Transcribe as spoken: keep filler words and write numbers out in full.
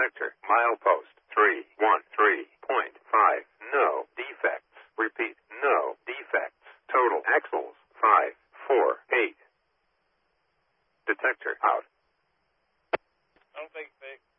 Detector, milepost, three one three point five. No defects. Repeat, no defects. Total axles, five four eight. Detector, out. I don't think they...